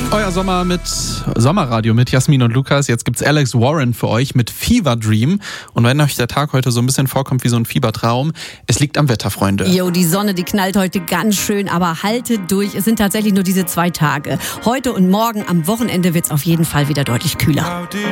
Euer Sommerradio mit Jasmin und Lukas. Jetzt gibt's Alex Warren für euch mit Fever Dream. Und wenn euch der Tag heute so ein bisschen vorkommt wie so ein Fiebertraum, es liegt am Wetter, Freunde. Jo, die Sonne, die knallt heute ganz schön, aber haltet durch. Es sind tatsächlich nur diese 2 Tage. Heute und morgen am Wochenende wird's auf jeden Fall wieder deutlich kühler.